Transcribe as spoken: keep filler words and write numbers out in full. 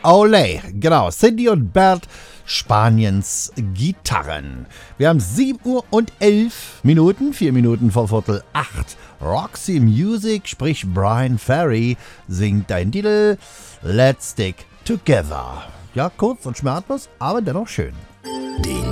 Ole. Genau, Cindy und Bert, Spaniens Gitarren. Wir haben sieben Uhr und elf Minuten, vier Minuten vor Viertel acht. Roxy Music, sprich Brian Ferry, singt deinen Titel Let's Stick Together. Ja, kurz und schmerzlos, aber dennoch schön. Die